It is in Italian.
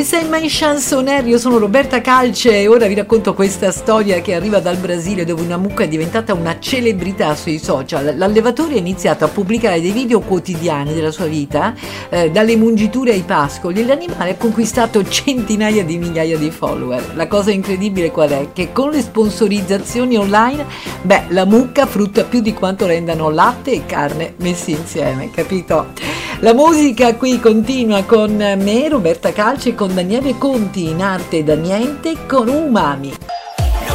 Questa è My Chansonaire, io sono Roberta Calce e ora vi racconto questa storia che arriva dal Brasile, dove una mucca è diventata una celebrità sui social. L'allevatore ha iniziato a pubblicare dei video quotidiani della sua vita, dalle mungiture ai pascoli, e l'animale ha conquistato centinaia di migliaia di follower. La cosa incredibile qual è? Che con le sponsorizzazioni online, la mucca frutta più di quanto rendano latte e carne messi insieme, capito? La musica qui continua con me, Roberta Calce, con Daniele Conti in Arte da Niente con Umami.